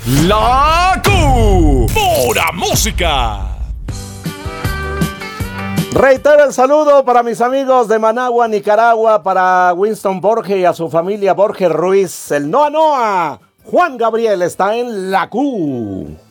La Q. Pura música. Reitero el saludo para mis amigos de Managua, Nicaragua, para Winston Borges y a su familia Borges Ruiz. El Noa Noa, Juan Gabriel está en la Q.